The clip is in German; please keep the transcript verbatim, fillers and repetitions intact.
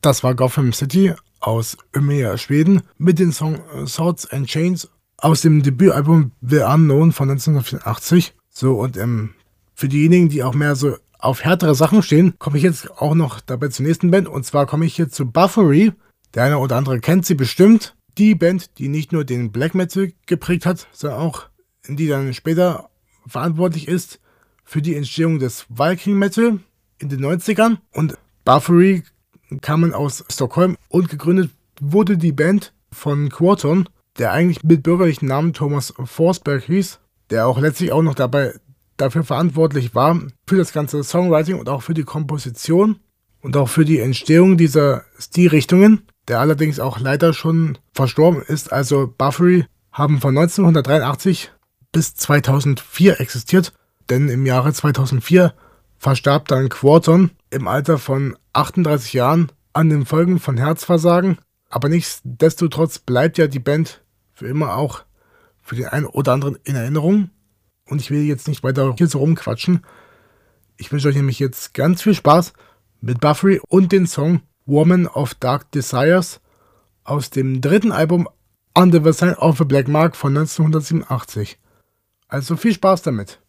Das war Gotham City aus Umeå, Schweden, mit dem Song Swords and Chains aus dem Debütalbum The Unknown von neunzehnhundertvierundachtzig. So, und ähm, für diejenigen, die auch mehr so auf härtere Sachen stehen, komme ich jetzt auch noch dabei zur nächsten Band. Und zwar komme ich hier zu Buffery. Der eine oder andere kennt sie bestimmt. Die Band, die nicht nur den Black Metal geprägt hat, sondern auch die dann später verantwortlich ist für die Entstehung des Viking Metal in den neunzigern. Und Buffery kamen aus Stockholm und gegründet wurde die Band von Quorton, der eigentlich mit bürgerlichen Namen Thomas Forsberg hieß, der auch letztlich auch noch dabei dafür verantwortlich war, für das ganze Songwriting und auch für die Komposition und auch für die Entstehung dieser Stilrichtungen, der allerdings auch leider schon verstorben ist. Also Buffery haben von neunzehnhundertdreiundachtzig bis zweitausendvier existiert, denn im Jahre zweitausendvier verstarb dann Quorton im Alter von achtunddreißig Jahren an den Folgen von Herzversagen. Aber nichtsdestotrotz bleibt ja die Band für immer auch für den einen oder anderen in Erinnerung. Und ich will jetzt nicht weiter hier so rumquatschen. Ich wünsche euch nämlich jetzt ganz viel Spaß mit Buffery und den Song Woman of Dark Desires aus dem dritten Album Under the Sign of the Black Mark von neunzehnhundertsiebenundachtzig. Also viel Spaß damit.